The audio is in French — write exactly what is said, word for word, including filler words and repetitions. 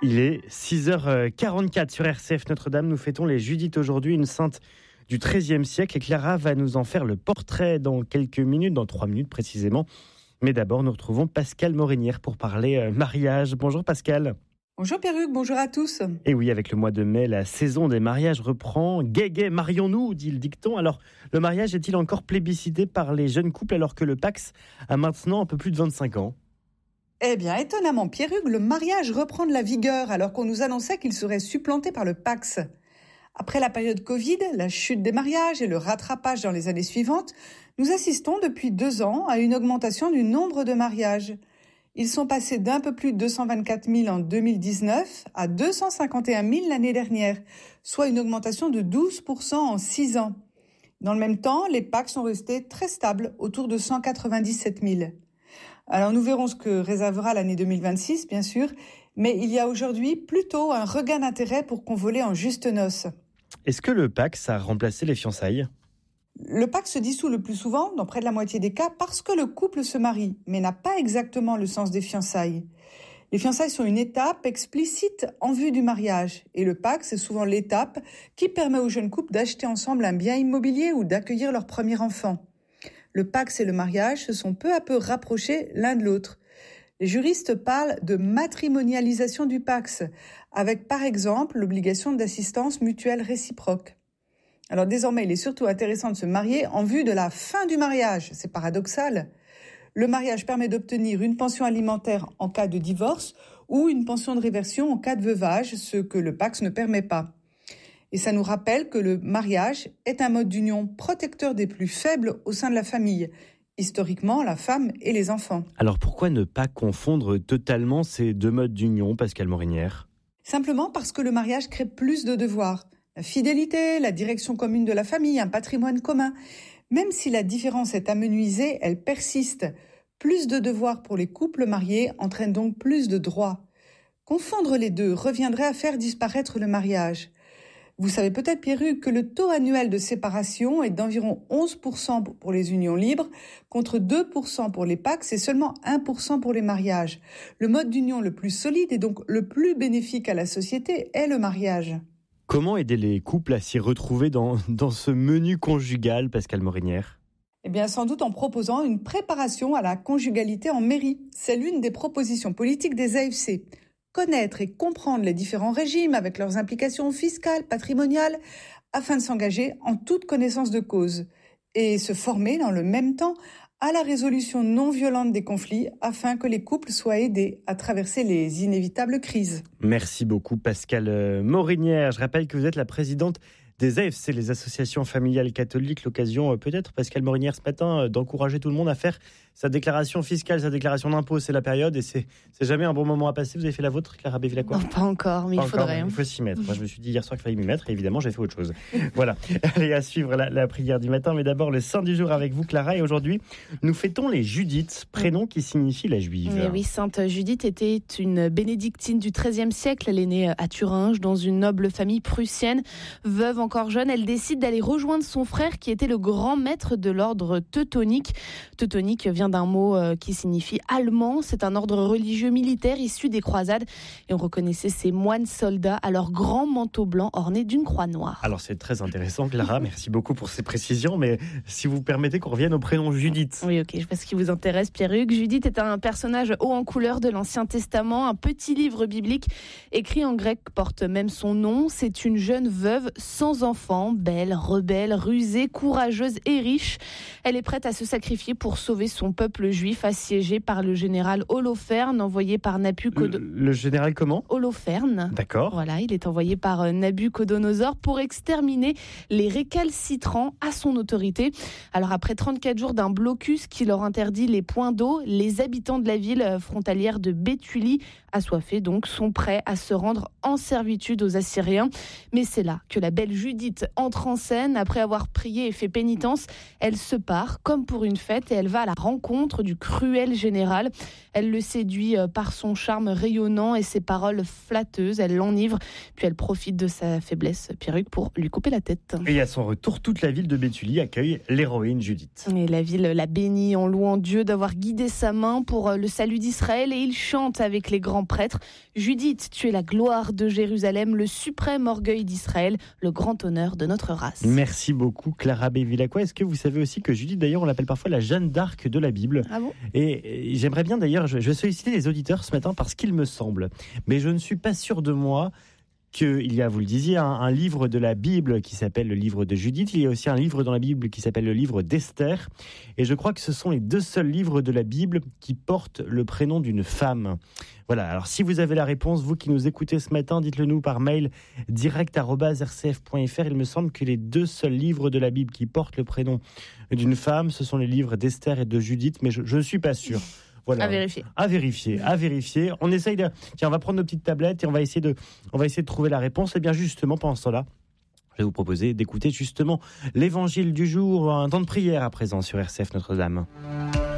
Il est six heures quarante-quatre sur R C F Notre-Dame. Nous fêtons les Judith aujourd'hui, une sainte du treizième siècle. Et Clara va nous en faire le portrait dans quelques minutes, dans trois minutes précisément. Mais d'abord, nous retrouvons Pascale Morinière pour parler mariage. Bonjour Pascale. Bonjour Perruque, bonjour à tous. Et oui, avec le mois de mai, la saison des mariages reprend. Gai, gai, marions-nous, dit le dicton. Alors, le mariage est-il encore plébiscité par les jeunes couples alors que le Pacs a maintenant un peu plus de vingt-cinq ans ? Eh bien, étonnamment, Pierrugue, le mariage reprend de la vigueur alors qu'on nous annonçait qu'il serait supplanté par le Pacs. Après la période Covid, la chute des mariages et le rattrapage dans les années suivantes, nous assistons depuis deux ans à une augmentation du nombre de mariages. Ils sont passés d'un peu plus de deux cent vingt-quatre mille en deux mille dix-neuf à deux cent cinquante et un mille l'année dernière, soit une augmentation de douze pour cent en six ans. Dans le même temps, les Pacs sont restés très stables, autour de cent quatre-vingt-dix-sept mille. Alors nous verrons ce que réservera l'année deux mille vingt-six, bien sûr, mais il y a aujourd'hui plutôt un regain d'intérêt pour convoler en juste noces. Est-ce que le Pacs a remplacé les fiançailles ? Le Pacs se dissout le plus souvent, dans près de la moitié des cas, parce que le couple se marie, mais n'a pas exactement le sens des fiançailles. Les fiançailles sont une étape explicite en vue du mariage, et le Pacs c'est souvent l'étape qui permet aux jeunes couples d'acheter ensemble un bien immobilier ou d'accueillir leur premier enfant. Le Pacs et le mariage se sont peu à peu rapprochés l'un de l'autre. Les juristes parlent de matrimonialisation du Pacs, avec par exemple l'obligation d'assistance mutuelle réciproque. Alors désormais, il est surtout intéressant de se marier en vue de la fin du mariage. C'est paradoxal. Le mariage permet d'obtenir une pension alimentaire en cas de divorce ou une pension de réversion en cas de veuvage, ce que le Pacs ne permet pas. Et ça nous rappelle que le mariage est un mode d'union protecteur des plus faibles au sein de la famille. Historiquement, la femme et les enfants. Alors pourquoi ne pas confondre totalement ces deux modes d'union, Pascale Morinière ? Simplement parce que le mariage crée plus de devoirs. La fidélité, la direction commune de la famille, un patrimoine commun. Même si la différence est amenuisée, elle persiste. Plus de devoirs pour les couples mariés entraîne donc plus de droits. Confondre les deux reviendrait à faire disparaître le mariage. Vous savez peut-être, Pierruque, que le taux annuel de séparation est d'environ onze pour cent pour les unions libres, contre deux pour cent pour les Pacs et seulement un pour cent pour les mariages. Le mode d'union le plus solide et donc le plus bénéfique à la société est le mariage. Comment aider les couples à s'y retrouver dans, dans ce menu conjugal, Pascale Morinière ? Eh bien, sans doute en proposant une préparation à la conjugalité en mairie. C'est l'une des propositions politiques des A F C. Connaître et comprendre les différents régimes avec leurs implications fiscales, patrimoniales, afin de s'engager en toute connaissance de cause. Et se former dans le même temps à la résolution non violente des conflits afin que les couples soient aidés à traverser les inévitables crises. Merci beaucoup Pascale Morinière. Je rappelle que vous êtes la présidente des A F C, les associations familiales catholiques. L'occasion peut-être, Pascale Morinière, ce matin, d'encourager tout le monde à faire sa déclaration fiscale, sa déclaration d'impôt. C'est la période et c'est, c'est jamais un bon moment à passer. Vous avez fait la vôtre, Clara Bévilacqua ? Non, pas encore, mais pas il encore, faudrait. Mais hein. il faut s'y mettre. Moi, je me suis dit hier soir qu'il fallait m'y mettre et évidemment, j'ai fait autre chose. Voilà. Allez, à suivre la, la prière du matin. Mais d'abord, le saint du jour avec vous, Clara. Et aujourd'hui, nous fêtons les Judith, prénom qui signifie la juive. Et oui, sainte Judith était une bénédictine du treizième siècle. Elle est née à Thuringe, dans une noble famille prussienne. Veuve encore jeune, elle décide d'aller rejoindre son frère qui était le grand maître de l'ordre teutonique. Teutonique vient d'un mot qui signifie allemand. C'est un ordre religieux militaire issu des croisades. Et on reconnaissait ces moines soldats à leur grand manteau blanc orné d'une croix noire. Alors c'est très intéressant, Clara. Merci beaucoup pour ces précisions. Mais si vous permettez qu'on revienne au prénom Judith. Oui, ok. Je sais pas ce qui vous intéresse, Pierruque. Judith est un personnage haut en couleur de l'Ancien Testament. Un petit livre biblique écrit en grec porte même son nom. C'est une jeune veuve sans enfant, belle, rebelle, rusée, courageuse et riche. Elle est prête à se sacrifier pour sauver son peuple juif assiégé par le général Holoferne, envoyé par Nabucodonosor. Le, le général comment ? Holoferne. D'accord. Voilà, il est envoyé par Nabucodonosor pour exterminer les récalcitrants à son autorité. Alors après trente-quatre jours d'un blocus qui leur interdit les points d'eau, les habitants de la ville frontalière de Béthulie, assoiffés donc, sont prêts à se rendre en servitude aux Assyriens. Mais c'est là que la belle Judith entre en scène. Après avoir prié et fait pénitence, elle se part comme pour une fête et elle va à la rencontre l'encontre du cruel général. Elle le séduit par son charme rayonnant et ses paroles flatteuses. Elle l'enivre, puis elle profite de sa faiblesse pyrrhuque pour lui couper la tête. Et à son retour, toute la ville de Béthulie accueille l'héroïne Judith. Et la ville la bénit en louant Dieu d'avoir guidé sa main pour le salut d'Israël, et il chante avec les grands prêtres. Judith, tu es la gloire de Jérusalem, le suprême orgueil d'Israël, le grand honneur de notre race. Merci beaucoup Clara Bevilacqua. Est-ce que vous savez aussi que Judith, d'ailleurs, on l'appelle parfois la Jeanne d'Arc de la Bible? Ah bon? Et j'aimerais bien d'ailleurs, je vais solliciter les auditeurs ce matin parce qu'il me semble, mais je ne suis pas sûr de moi, qu'il y a, vous le disiez, un, un livre de la Bible qui s'appelle le livre de Judith. Il y a aussi un livre dans la Bible qui s'appelle le livre d'Esther. Et je crois que ce sont les deux seuls livres de la Bible qui portent le prénom d'une femme. Voilà, alors si vous avez la réponse, vous qui nous écoutez ce matin, dites-le nous par mail direct arobase r c f point f r. Il me semble que les deux seuls livres de la Bible qui portent le prénom d'une femme, ce sont les livres d'Esther et de Judith, mais je ne suis pas sûr. Voilà. À vérifier. À vérifier, à vérifier. On essaye de... Tiens, on va prendre nos petites tablettes et on va essayer de, on va essayer de trouver la réponse. Et bien justement, pendant ce temps-là, je vais vous proposer d'écouter justement l'évangile du jour, un temps de prière à présent sur R C F Notre-Dame.